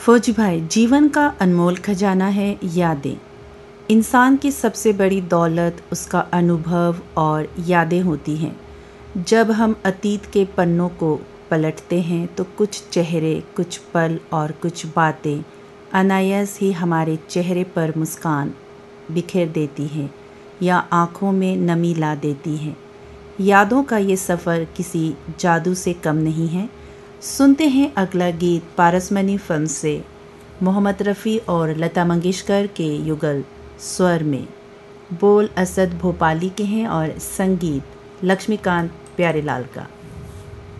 फौजी भाई, जीवन का अनमोल खजाना है यादें। इंसान की सबसे बड़ी दौलत उसका अनुभव और यादें होती हैं। जब हम अतीत के पन्नों को पलटते हैं तो कुछ चेहरे, कुछ पल और कुछ बातें अनायास ही हमारे चेहरे पर मुस्कान बिखेर देती हैं या आँखों में नमी ला देती हैं। यादों का ये सफ़र किसी जादू से कम नहीं है। सुनते हैं अगला गीत पारसमनी फिल्म से, मोहम्मद रफ़ी और लता मंगेशकर के युगल स्वर में। बोल असद भोपाली के हैं और संगीत लक्ष्मीकांत प्यारेलाल का।